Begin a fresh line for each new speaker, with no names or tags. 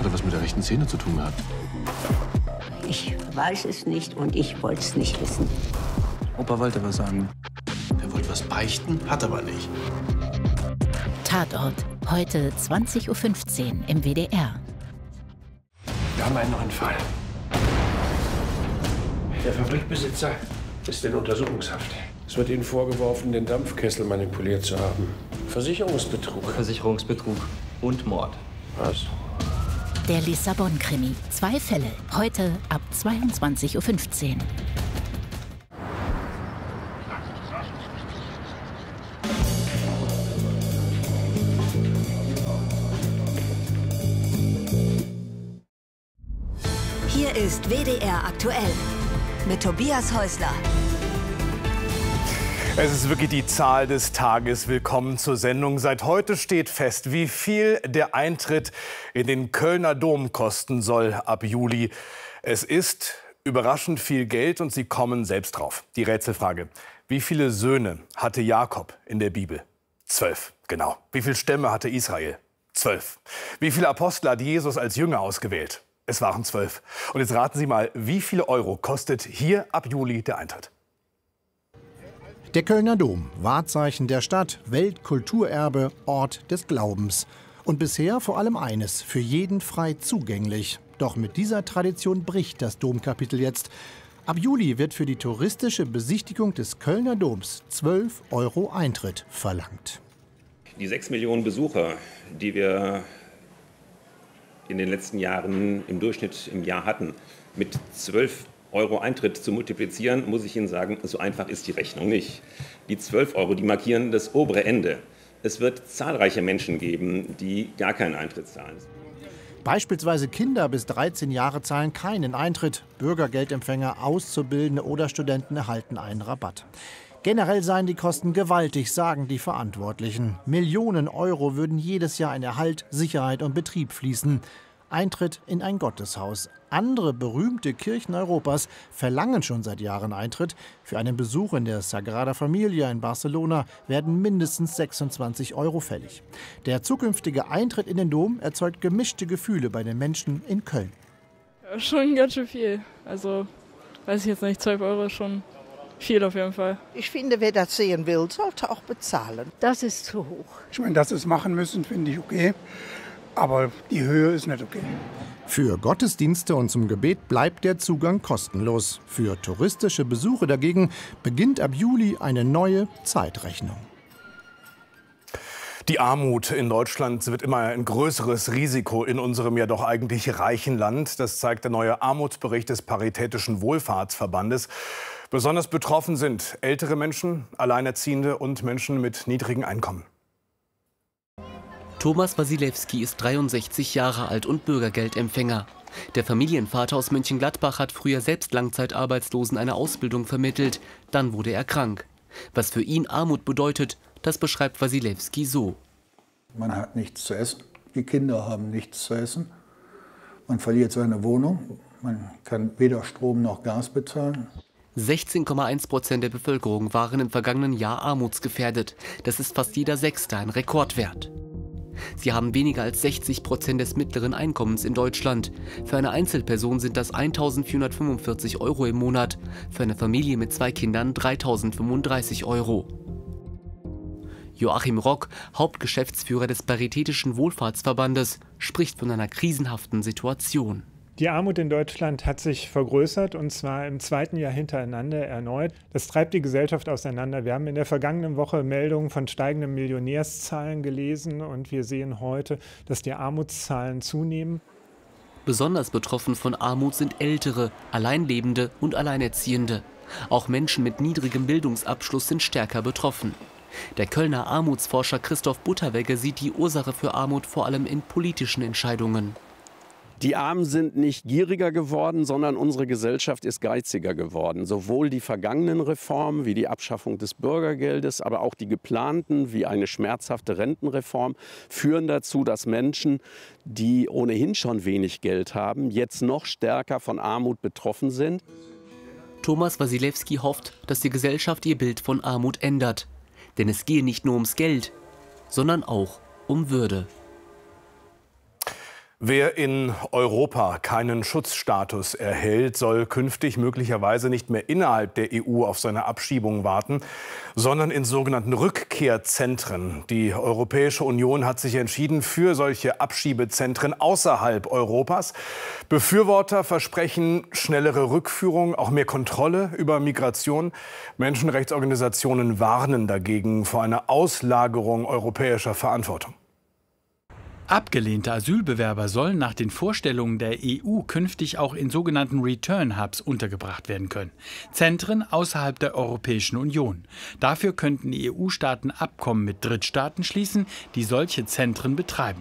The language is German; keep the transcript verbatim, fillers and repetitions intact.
Hat er was mit der rechten Szene zu tun gehabt?
Ich weiß es nicht und ich wollte es nicht wissen.
Opa wollte was sagen. Der wollte was beichten, hat aber nicht.
Tatort, heute zwanzig Uhr fünfzehn im W D R.
Wir haben einen neuen Fall. Der Fabrikbesitzer ist in Untersuchungshaft. Es wird Ihnen vorgeworfen, den Dampfkessel manipuliert zu haben. Versicherungsbetrug.
Versicherungsbetrug und Mord.
Was?
Der Lissabon-Krimi. Zwei Fälle. Heute ab zweiundzwanzig Uhr fünfzehn.
Hier ist W D R aktuell mit Tobias Häusler.
Es ist wirklich die Zahl des Tages. Willkommen zur Sendung. Seit heute steht fest, wie viel der Eintritt in den Kölner Dom kosten soll ab Juli. Es ist überraschend viel Geld und Sie kommen selbst drauf. Die Rätselfrage: Wie viele Söhne hatte Jakob in der Bibel? Zwölf, genau. Wie viele Stämme hatte Israel? Zwölf. Wie viele Apostel hat Jesus als Jünger ausgewählt? Es waren zwölf. Und jetzt raten Sie mal, wie viele Euro kostet hier ab Juli der Eintritt?
Der Kölner Dom, Wahrzeichen der Stadt, Weltkulturerbe, Ort des Glaubens. Und bisher vor allem eines, für jeden frei zugänglich. Doch mit dieser Tradition bricht das Domkapitel jetzt. Ab Juli wird für die touristische Besichtigung des Kölner Doms zwölf Euro Eintritt verlangt.
Die sechs Millionen Besucher, die wir in den letzten Jahren im Durchschnitt im Jahr hatten, mit zwölf Euro Eintritt zu multiplizieren, muss ich Ihnen sagen, so einfach ist die Rechnung nicht. Die zwölf Euro, die markieren das obere Ende. Es wird zahlreiche Menschen geben, die gar keinen Eintritt zahlen.
Beispielsweise Kinder bis dreizehn Jahre zahlen keinen Eintritt. Bürgergeldempfänger, Auszubildende oder Studenten erhalten einen Rabatt. Generell seien die Kosten gewaltig, sagen die Verantwortlichen. Millionen Euro würden jedes Jahr in Erhalt, Sicherheit und Betrieb fließen. Eintritt in ein Gotteshaus. Andere berühmte Kirchen Europas verlangen schon seit Jahren Eintritt. Für einen Besuch in der Sagrada Familia in Barcelona werden mindestens sechsundzwanzig Euro fällig. Der zukünftige Eintritt in den Dom erzeugt gemischte Gefühle bei den Menschen in Köln.
Ja, schon ganz schön viel. Also, weiß ich jetzt nicht, zwölf Euro ist schon viel auf jeden Fall.
Ich finde, wer das sehen will, sollte auch bezahlen.
Das ist zu hoch.
Ich meine, dass sie es machen müssen, finde ich okay. Aber die Höhe ist nicht okay.
Für Gottesdienste und zum Gebet bleibt der Zugang kostenlos. Für touristische Besuche dagegen beginnt ab Juli eine neue Zeitrechnung.
Die Armut in Deutschland wird immer ein größeres Risiko in unserem ja doch eigentlich reichen Land. Das zeigt der neue Armutsbericht des Paritätischen Wohlfahrtsverbandes. Besonders betroffen sind ältere Menschen, Alleinerziehende und Menschen mit niedrigen Einkommen.
Thomas Wasilewski ist dreiundsechzig Jahre alt und Bürgergeldempfänger. Der Familienvater aus Mönchengladbach hat früher selbst Langzeitarbeitslosen eine Ausbildung vermittelt. Dann wurde er krank. Was für ihn Armut bedeutet, das beschreibt Wasilewski so.
Man hat nichts zu essen, die Kinder haben nichts zu essen. Man verliert seine Wohnung, man kann weder Strom noch Gas bezahlen.
sechzehn Komma eins Prozent der Bevölkerung waren im vergangenen Jahr armutsgefährdet. Das ist fast jeder Sechste, ein Rekordwert. Sie haben weniger als sechzig Prozent des mittleren Einkommens in Deutschland. Für eine Einzelperson sind das eintausendvierhundertfünfundvierzig Euro im Monat, für eine Familie mit zwei Kindern dreitausendfünfunddreißig Euro. Joachim Rock, Hauptgeschäftsführer des Paritätischen Wohlfahrtsverbandes, spricht von einer krisenhaften Situation.
Die Armut in Deutschland hat sich vergrößert, und zwar im zweiten Jahr hintereinander erneut. Das treibt die Gesellschaft auseinander. Wir haben in der vergangenen Woche Meldungen von steigenden Millionärszahlen gelesen, und wir sehen heute, dass die Armutszahlen zunehmen.
Besonders betroffen von Armut sind Ältere, Alleinlebende und Alleinerziehende. Auch Menschen mit niedrigem Bildungsabschluss sind stärker betroffen. Der Kölner Armutsforscher Christoph Butterwegge sieht die Ursache für Armut vor allem in politischen Entscheidungen.
Die Armen sind nicht gieriger geworden, sondern unsere Gesellschaft ist geiziger geworden. Sowohl die vergangenen Reformen wie die Abschaffung des Bürgergeldes, aber auch die geplanten wie eine schmerzhafte Rentenreform führen dazu, dass Menschen, die ohnehin schon wenig Geld haben, jetzt noch stärker von Armut betroffen sind.
Thomas Wasilewski hofft, dass die Gesellschaft ihr Bild von Armut ändert. Denn es gehe nicht nur ums Geld, sondern auch um Würde.
Wer in Europa keinen Schutzstatus erhält, soll künftig möglicherweise nicht mehr innerhalb der E U auf seine Abschiebung warten, sondern in sogenannten Rückkehrzentren. Die Europäische Union hat sich entschieden für solche Abschiebezentren außerhalb Europas. Befürworter versprechen schnellere Rückführung, auch mehr Kontrolle über Migration. Menschenrechtsorganisationen warnen dagegen vor einer Auslagerung europäischer Verantwortung.
Abgelehnte Asylbewerber sollen nach den Vorstellungen der E U künftig auch in sogenannten Return-Hubs untergebracht werden können. Zentren außerhalb der Europäischen Union. Dafür könnten E U-Staaten Abkommen mit Drittstaaten schließen, die solche Zentren betreiben.